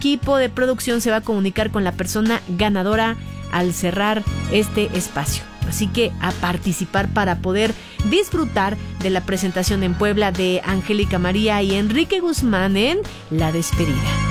equipo de producción se va a comunicar con la persona ganadora al cerrar este espacio. Así que a participar para poder disfrutar de la presentación en Puebla de Angélica María y Enrique Guzmán en La Despedida.